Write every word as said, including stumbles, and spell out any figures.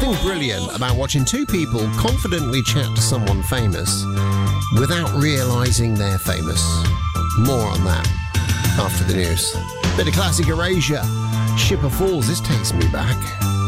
something brilliant about watching two people confidently chat to someone famous without realising they're famous. More on that after the news. Bit of classic Erasure. Shipper Falls, this takes me back.